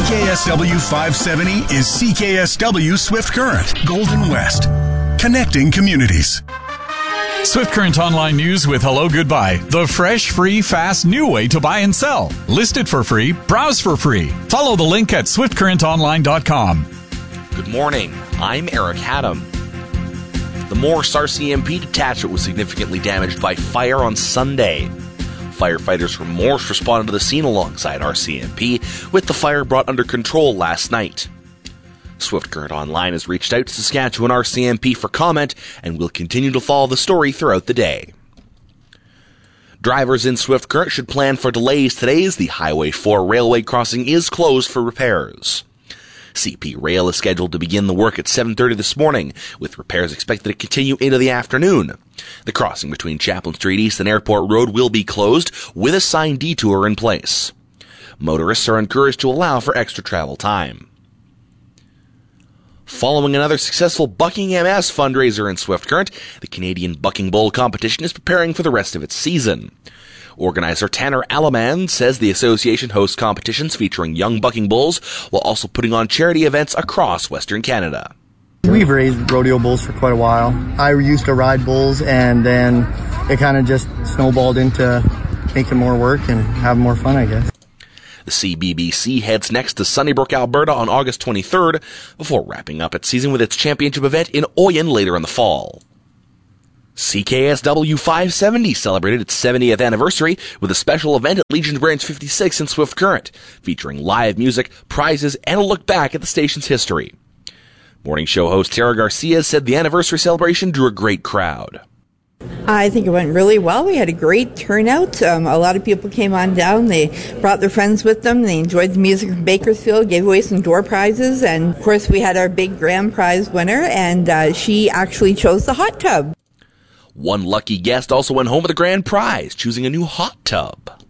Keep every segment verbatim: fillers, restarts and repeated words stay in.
K S W five seventy is C K S W Swift Current, Golden West. Connecting communities. Swift Current Online News with Hello Goodbye. The fresh, free, fast, new way to buy and sell. List it for free. Browse for free. Follow the link at swift current online dot com. Good morning. I'm Eric Haddam. The Morse R C M P detachment was significantly damaged by fire on Sunday. Firefighters from Morse responded to the scene alongside R C M P, with the fire brought under control last night. Swift Current Online has reached out to Saskatchewan R C M P for comment and will continue to follow the story throughout the day. Drivers in Swift Current should plan for delays today as the Highway four railway crossing is closed for repairs. C P Rail is scheduled to begin the work at seven thirty this morning, with repairs expected to continue into the afternoon. The crossing between Chaplin Street East and Airport Road will be closed, with a signed detour in place. Motorists are encouraged to allow for extra travel time. Following another successful Bucking M S fundraiser in Swift Current, the Canadian Bucking Bowl competition is preparing for the rest of its season. Organizer Tanner Alaman says the association hosts competitions featuring young bucking bulls while also putting on charity events across Western Canada. We've raised rodeo bulls for quite a while. I used to ride bulls, and then it kind of just snowballed into making more work and having more fun, I guess. The C B B C heads next to Sunnybrook, Alberta on August twenty-third, before wrapping up its season with its championship event in Oyen later in the fall. C K S W five seventy celebrated its seventieth anniversary with a special event at Legion Branch fifty-six in Swift Current, featuring live music, prizes, and a look back at the station's history. Morning show host Tara Garcia said the anniversary celebration drew a great crowd. I think it went really well. We had a great turnout. Um, a lot of people came on down. They brought their friends with them. They enjoyed the music from Bakersfield, gave away some door prizes, and of course we had our big grand prize winner, and uh, she actually chose the hot tub. One lucky guest also went home with a grand prize, choosing a new hot tub.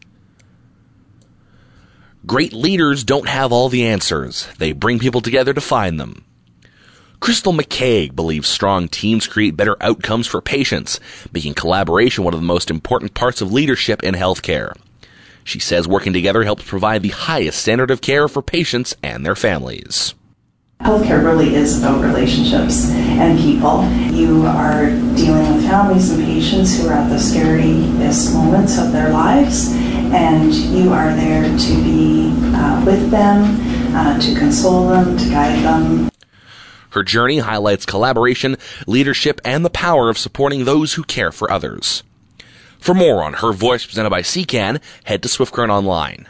Great leaders don't have all the answers. They bring people together to find them. Crystal McCaig believes strong teams create better outcomes for patients, making collaboration one of the most important parts of leadership in healthcare. She says working together helps provide the highest standard of care for patients and their families. Healthcare really is about relationships and people. You are dealing with families and patients who are at the scariest moments of their lives, and you are there to be uh, with them, uh, to console them, to guide them. Her journey highlights collaboration, leadership, and the power of supporting those who care for others. For more on Her Voice presented by C C A N, head to Swift Current Online.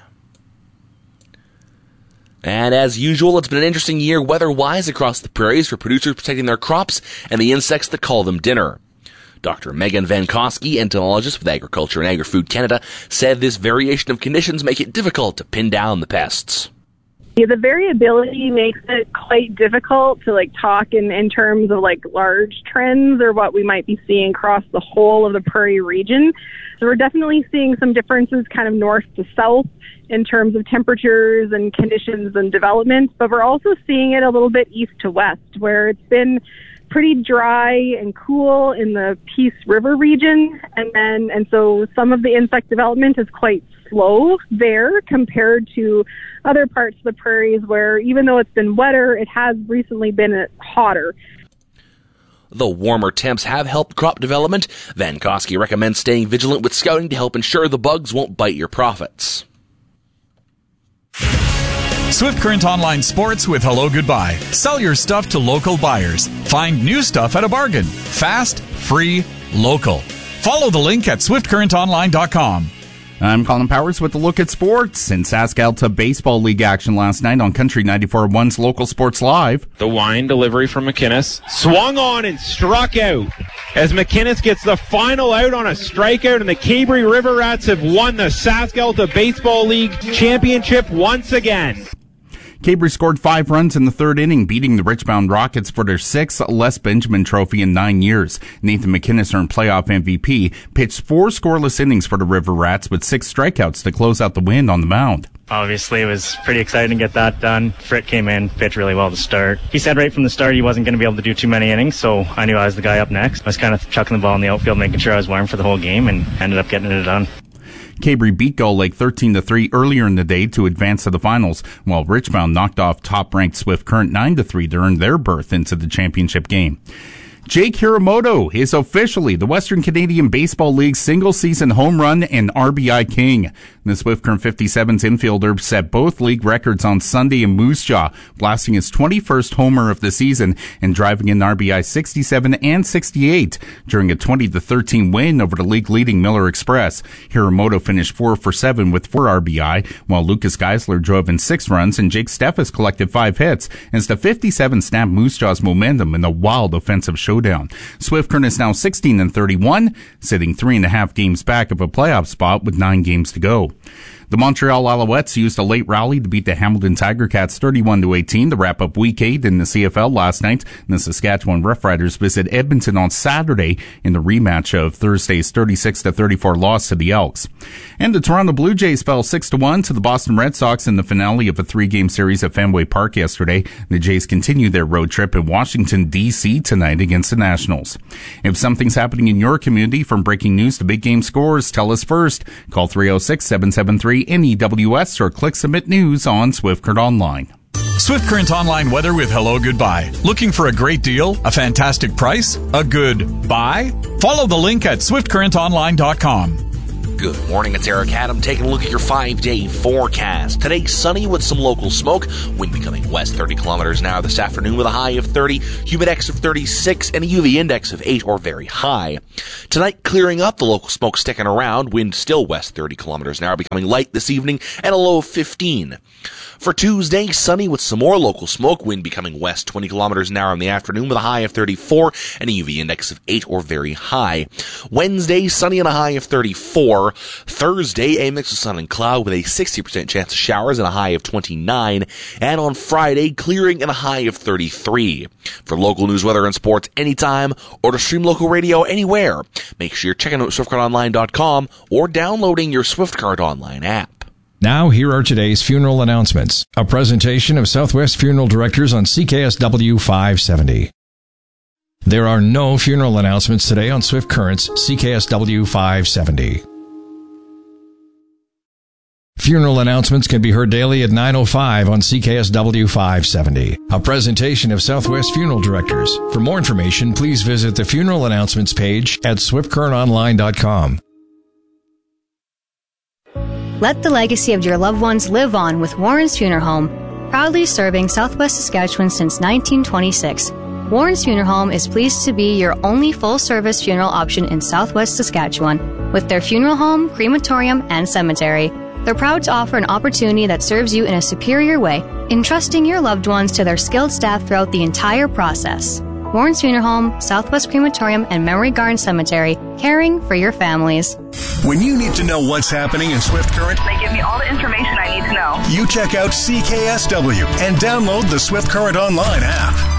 And as usual, it's been an interesting year weather-wise across the prairies for producers protecting their crops and the insects that call them dinner. Doctor Megan Vankowski, entomologist with Agriculture and Agri-Food Canada, said this variation of conditions make it difficult to pin down the pests. Yeah, the variability makes it quite difficult to like talk in, in terms of like large trends or what we might be seeing across the whole of the prairie region. So we're definitely seeing some differences kind of north to south in terms of temperatures and conditions and development, but we're also seeing it a little bit east to west, where it's been pretty dry and cool in the Peace River region, and then and so some of the insect development is quite slow there compared to other parts of the prairies where even though it's been wetter, it has recently been hotter. Though warmer temps have helped crop development, Vankowski recommends staying vigilant with scouting to help ensure the bugs won't bite your profits. Swift Current Online Sports with Hello Goodbye. Sell your stuff to local buyers. Find new stuff at a bargain. Fast, free, local. Follow the link at swift current online dot com. I'm Colin Powers with a look at sports. In SaskAlta Baseball League action last night on Country ninety-four point one's Local Sports Live. The wine delivery from McInnes. Swung on and struck out as McInnes gets the final out on a strikeout, and the Cabre River Rats have won the SaskAlta Baseball League championship once again. Cabre scored five runs in the third inning, beating the Richmond Rockets for their sixth Les Benjamin Trophy in nine years. Nathan McInnes earned playoff M V P, pitched four scoreless innings for the River Rats with six strikeouts to close out the win on the mound. Obviously, it was pretty exciting to get that done. Fritt came in, pitched really well to start. He said right from the start he wasn't going to be able to do too many innings, so I knew I was the guy up next. I was kind of chucking the ball in the outfield, making sure I was warm for the whole game, and ended up getting it done. Cabri beat Gull Lake thirteen to three earlier in the day to advance to the finals, while Richmond knocked off top-ranked Swift Current nine to three to earn their berth into the championship game. Jake Hiramoto is officially the Western Canadian Baseball League's single-season home run and R B I king. The Swift Current fifty-sevens infielder set both league records on Sunday in Moose Jaw, blasting his twenty-first homer of the season and driving in R B I sixty-seven and sixty-eight during a twenty to thirteen win over the league-leading Miller Express. Hiramoto finished four for seven with four R B I, while Lucas Geisler drove in six runs and Jake Steffes collected five hits, as the fifty-seven snapped Moose Jaw's momentum in a wild offensive showdown. Swift Current is now sixteen and thirty-one, sitting three and a half games back of a playoff spot with nine games to go. The Montreal Alouettes used a late rally to beat the Hamilton Tiger Cats thirty-one to eighteen to wrap up Week eight in the C F L last night. And the Saskatchewan Roughriders visit Edmonton on Saturday in the rematch of Thursday's thirty-six to thirty-four loss to the Elks. And the Toronto Blue Jays fell six to one to the Boston Red Sox in the finale of a three-game series at Fenway Park yesterday. The Jays continue their road trip in Washington, D C tonight against the Nationals. If something's happening in your community, from breaking news to big game scores, tell us first. Call three oh six, seven seven three, N E W S or click Submit News on Swift Current Online. Swift Current Online weather with Hello Goodbye. Looking for a great deal? A fantastic price? A good buy? Follow the link at swift current online dot com. Good morning, it's Eric Adam taking a look at your five-day forecast. Today, sunny with some local smoke. Wind becoming west thirty kilometers an hour this afternoon with a high of thirty, humidex of thirty-six, and a U V index of eight or very high. Tonight, clearing up, the local smoke sticking around. Wind still west thirty kilometers an hour, becoming light this evening, and a low of fifteen. For Tuesday, sunny with some more local smoke. Wind becoming west twenty kilometers an hour in the afternoon with a high of thirty-four and a U V index of eight or very high. Wednesday, sunny and a high of thirty-four. Thursday, a mix of sun and cloud with a sixty percent chance of showers and a high of twenty-nine. And on Friday, clearing and a high of thirty-three. For local news, weather, and sports anytime, or to stream local radio anywhere, make sure you're checking out swift current online dot com or downloading your Swift Current Online app. Now, here are today's funeral announcements. A presentation of Southwest Funeral Directors on C K S W five seventy. There are no funeral announcements today on Swift Current's C K S W five seventy. Funeral announcements can be heard daily at nine oh five on C K S W five seventy. A presentation of Southwest Funeral Directors. For more information, please visit the funeral announcements page at swift current online dot com. Let the legacy of your loved ones live on with Warren's Funeral Home, proudly serving Southwest Saskatchewan since nineteen twenty-six. Warren's Funeral Home is pleased to be your only full-service funeral option in Southwest Saskatchewan, with their funeral home, crematorium, and cemetery. They're proud to offer an opportunity that serves you in a superior way, entrusting your loved ones to their skilled staff throughout the entire process. Warren's Funeral Home, Southwest Crematorium, and Memory Garden Cemetery, caring for your families. When you need to know what's happening in Swift Current, they give me all the information I need to know. You check out C K S W and download the Swift Current Online app.